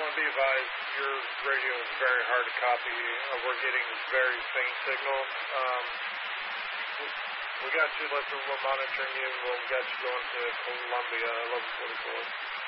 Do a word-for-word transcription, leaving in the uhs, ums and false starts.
Uh, be advised, your radio is very hard to copy. Uh, we're getting very faint signal. Um, we got you. Listen, we're monitoring you. We'll get you going to Columbia, eleven forty-four.